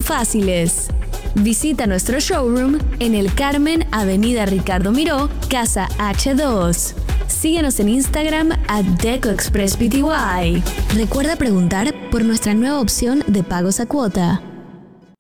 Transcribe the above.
fáciles. Visita nuestro showroom en El Carmen, Avenida Ricardo Miró, Casa H2. Síguenos en Instagram @DecoExpressPty. Recuerda preguntar por nuestra nueva opción de pagos a cuota.